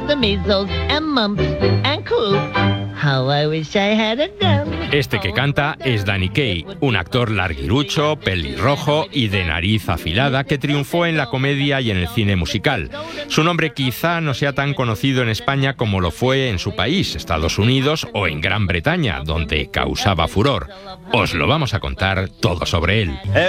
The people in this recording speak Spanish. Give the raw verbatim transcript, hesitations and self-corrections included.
the measles and mumps and croup. How I wish I had a gun. Este que canta es Danny Kaye, un actor larguirucho, pelirrojo y de nariz afilada que triunfó en la comedia y en el cine musical. Su nombre quizá no sea tan conocido en España como lo fue en su país, Estados Unidos o en Gran Bretaña, donde causaba furor. Os lo vamos a contar todo sobre él.